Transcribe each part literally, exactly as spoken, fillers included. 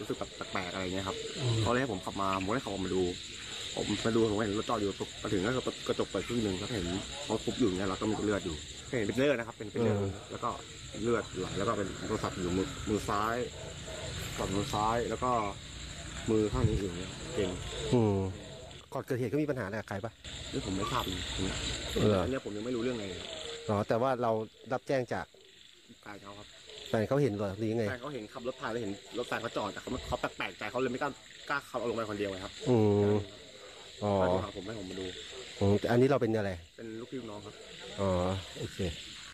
รู้สึกแบบแปลกๆอะไรเงี้ยครับเขาเลยให้ผมขับมาผมก็ได้ขับมาดูผมมาดูผมเห็นรถจอดอยู่มาถึงก็กระจกเปิดครึ่งหนึ่งก็เห็นเขาคุบอยู่เงี้ยแล้วก็มีเลือดอยู่เห็นเป็นเลือดนะครับเป็นเป็นเลือดแล้วก็เลือดไหลแล้วก็เป็นโทรศัพท์อยู่มือมือซ้ายฝั่งมือซ้ายแล้วก็มือข้างนี้อยู่เนี่ยเก่งก่อนเกิดเหตุก็มีปัญหาอะไรกับใครปะนี่ผมไม่ทราบเนี่ยอันนี้ผมยังไม่รู้เรื่องเลยอ๋อแต่ว่าเรารับแจ้งจากแฟนเขาครับแฟนเขาเห็นเหรอหรือยังไงแฟนเขาเห็นขับรถผ่านแล้วเห็นรถแฟนเขาจอดแต่เขาเขาแปลกใจเขาเลยไม่กล้ากล้าขับเอาลงไปคนเดียวครับอืมอ๋อผมให้ผมมาดูแต่อันนี้เราเป็นอะไรเป็นลูกพี่ลูกน้องครับอ๋อโอเค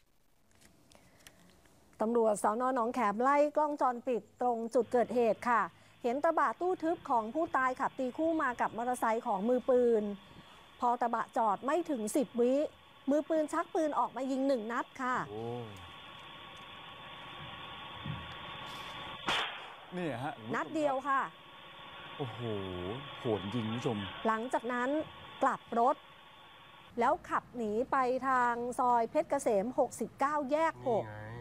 ตำรวจสน.หนองแขมไล่กล้องจรปิดตรงจุดเกิดเหตุค่ะเห็นกระบะตู้ทึบของผู้ตายขับตีคู่มากับมอเตอร์ไซค์ของมือปืนพอกระบะจอดไม่ถึงสิบวิมือปืนชักปืนออกมายิงหนึ่งนัดค่ะนี่ฮะนัดเดียวค่ะโอ้โหโหดจริงคุณผู้ชมหลังจากนั้นกลับรถแล้วขับหนีไปทางซอยเพชรเกษมหกสิบเก้าแยกหก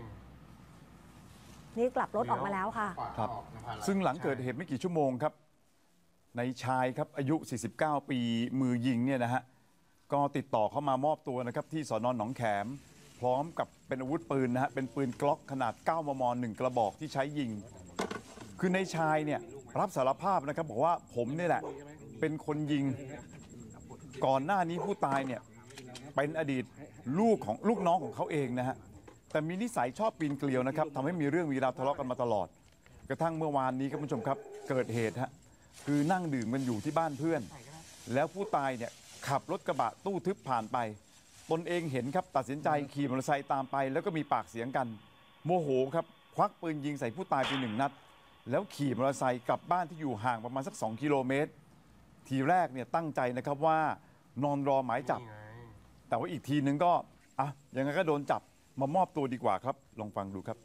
นี่กลับรถออกมาแล้วค่ะครับซึ่งหลังเกิดเหตุไม่กี่ชั่วโมงครับในชายครับอายุสี่สิบเก้าปีมือยิงเนี่ยนะฮะก็ติดต่อเข้ามามอบตัวนะครับที่สน.หนองแขมพร้อมกับเป็นอาวุธปืนนะฮะเป็นปืนกล็อกขนาดเก้ามมหนึ่งกระบอกที่ใช้ยิงคือในชายเนี่ยรับสารภาพนะครับบอกว่าผมนี่แหละเป็นคนยิงก่อนหน้านี้ผู้ตายเนี่ยเป็นอดีตลูกของลูกน้องของเขาเองนะฮะแต่มีนิสัยชอบปีนเกลียวนะครับทำให้มีเรื่องมีราวทะเลาะกันมาตลอดกระทั่งเมื่อวานนี้ครับคุณผู้ชมครับเกิดเหตุฮะคือนั่งดื่มกันอยู่ที่บ้านเพื่อนแล้วผู้ตายเนี่ยขับรถกระบะตู้ทึบผ่านไปตนเองเห็นครับตัดสินใจขี่มอเตอร์ไซค์ตามไปแล้วก็มีปากเสียงกันโมโหครับควักปืนยิงใส่ผู้ตายไปหนึ่งนัดแล้วขี่มอเตอร์ไซค์กลับบ้านที่อยู่ห่างประมาณสักสองกิโลเมตรทีแรกเนี่ยตั้งใจนะครับว่านอนรอหมายจับแต่ว่าอีกทีนึงก็อ่ะยังไงก็โดนจับมามอบตัวดีกว่าครับลองฟังดูครับ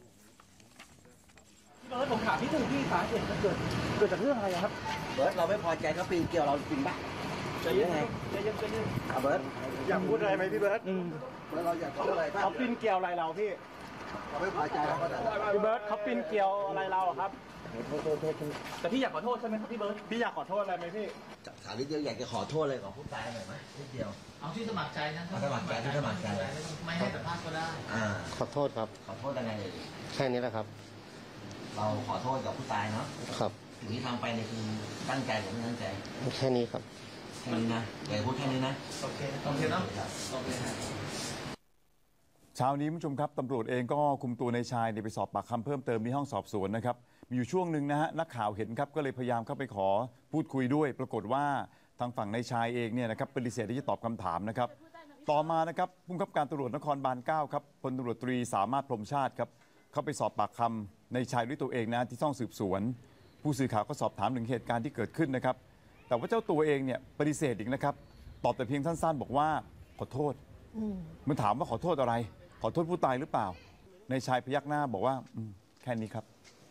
พี่เบิร์ดผมถามพี่ถึงพี่สาเหตุมันเกิดเกิดจากเรื่องอะไรครับเบิร์ดเราไม่พอใจเขาปีนเกี่ยวเราจริงปะจะยังไงจะยังจะยังเบิร์ดอยากพูดอะไรไหมพี่เบิร์ดเบิร์ดเราอยากพูดอะไรเขาปีนเกี่ยวอะไรเราพี่เราไม่พอใจเราก็พี่เบิร์ดเขาปีนเกี่ยวอะไรเราครับโทษโทษโทษแต่พี่อยากขอโทษใช่ไหมครับพี่เบิร์ดพี่อยากขอโทษอะไรไหมพี่ถามนิดเดียวอยากจะขอโทษอะไรของผู้ตายหน่อยไหมนิดเดียวเอาที่สมัครใจนะสมัครใจที่สมัครใจไม่ให้สัมภาษณ์ก็ได้อ่าขอโทษครับขอโทษยังไงแค่นี้แหละครับเราขอโทษกับผู้ตายเนาะครับสิ่งที่ทำไปเนี่ยคือตั้งใจหรือไม่ตั้งใจแค่นี้ครับแค่นี้นะอย่าพูดแค่นี้นะโอเคโอเคเนาะโอเคเช้านี้ผู้ชมครับตำรวจเองก็คุมตัวในชายไปสอบปากคำเพิ่มเติมที่ห้องสอบสวนนะครับมีอยู่ช่วงหนึ่งนะฮะนักข่าวเห็นครับก็เลยพยายามเข้าไปขอพูดคุยด้วยปรากฏว่าทางฝั่งในชายเองเนี่ยนะครับปฏิเสธที่จะตอบคำถามนะครับต่อมานะครับผู้บังคับการตำรวจนครบาลเก้าครับพลตำรวจตรีสามารถพรหมชาติครับเข้าไปสอบปากคำในชายด้วยตัวเองนะที่ห้องสืบสวนผู้สื่อข่าวก็สอบถามถึงเหตุการณ์ที่เกิดขึ้นนะครับแต่ว่าเจ้าตัวเองเนี่ยปฏิเสธอีกนะครับตอบแต่เพียงสั้นๆบอกว่าขอโทษมันถามว่าขอโทษอะไรขอโทษผู้ตายหรือเปล่าในชายพยักหน้าบอกว่าแค่นี้ครับ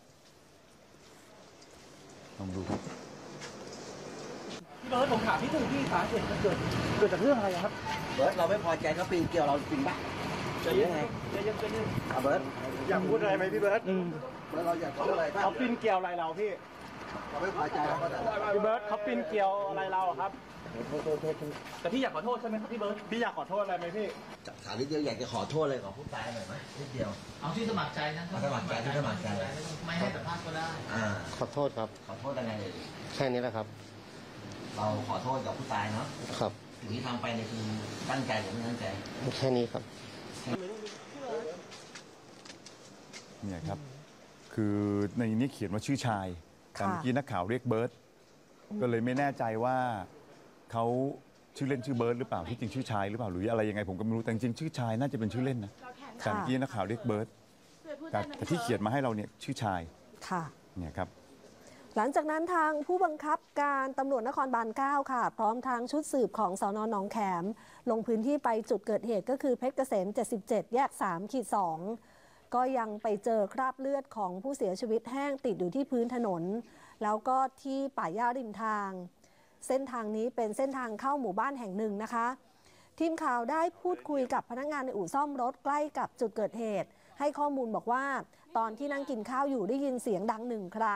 ลองดูครับพี่เบิร์ดผมถามพี่ถึงพี่สาเหตุมันเกิดเกิดจากเรื่องอะไรครับเบิร์ดเราไม่พอใจเขาปีนเกี่ยวเราจริงปะจะยังไงจะยังจะยังเบิร์ดอยากพูดอะไรไหมพี่เบิร์ดเบิร์ดเราอยากพูดอะไรเขาปีนเกี่ยวอะไรเราพี่เราไม่พอใจเราก็พี่เบิร์ดเขาปีนเกี่ยวอะไรเราครับโทษโทษโทษแต่พี่อยากขอโทษใช่ไหมครับพี่เบิร์ดพี่อยากขอโทษอะไรไหมพี่ถามนิดเดียวอยากจะขอโทษอะไรของผู้ตายหน่อยไหมนิดเดียวเอาที่สมัครใจนะสมัครใจที่สมัครใจไม่ให้สัมภาษณ์ก็ได้อ่าขอโทษครับขอโทษยังไงแค่นี้แหละครับเราขอโทษกับผู้ตายเนาะครับสิ่งที่ทำไปเนี่ยคือตั้งใจหรือไม่ตั้งใจแค่นี้ครับเนี่ยครับคือในนี้เขียนว่าชื่อชายแต่เมื่อกี้นักข่าวเรียกเบิร์ดก็เลยไม่แน่ใจว่าเขาชื่อเล่นชื่อเบิร์ดหรือเปล่าที่จริงชื่อชายหรือเปล่าหรืออะไรยังไงผมก็ไม่รู้แต่จริงชื่อชายน่าจะเป็นชื่อเล่นนะแต่เมื่อกี้นักข่าวเรียกเบิร์ดแต่ที่เขียนมาให้เราเนี่ยชื่อชายค่ะเนี่ยครับหลังจากนั้นทางผู้บังคับการตำรวจนครบาลเก้าค่ะพร้อมทางชุดสืบของสน.หนองแขมลงพื้นที่ไปจุดเกิดเหตุก็คือเพชรเกษมเจ็ดสิบเจ็ดแยก สาม สอง ก็ยังไปเจอคราบเลือดของผู้เสียชีวิตแห้งติดอยู่ที่พื้นถนนแล้วก็ที่ป่าหญ้าริมทางเส้นทางนี้เป็นเส้นทางเข้าหมู่บ้านแห่งหนึ่งนะคะทีมข่าวได้พูดคุยกับพนักงานในอู่ซ่อมรถใกล้กับจุดเกิดเหตุให้ข้อมูลบอกว่าตอนที่นั่งกินข้าวอยู่ได้ยินเสียงดังหนึ่งครั้ง